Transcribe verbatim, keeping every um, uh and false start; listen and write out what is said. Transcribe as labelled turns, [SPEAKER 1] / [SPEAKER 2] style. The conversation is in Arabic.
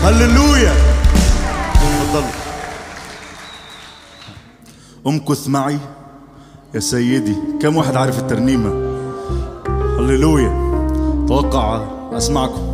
[SPEAKER 1] هللويا. اتفضل. امكث معي يا سيدي. كم واحد عارف الترنيمة؟ هللويا. توقع اسمعكم.